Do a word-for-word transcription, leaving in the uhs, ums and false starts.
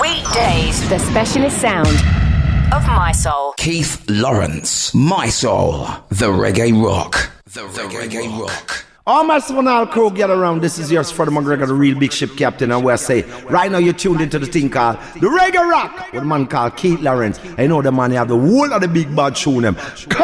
Weekdays. The specialist sound of My Soul. Keith Lawrence, My Soul, the Reggae Rock. The, the Reggae, reggae rock. rock. All my Savannah crew get around. This is yours, Freddie McGregor, the real big ship captain. And where I say, right now you're tuned into the thing called the Reggae Rock with a man called Keith Lawrence. I know the man, he have the whole of the big bad tune them.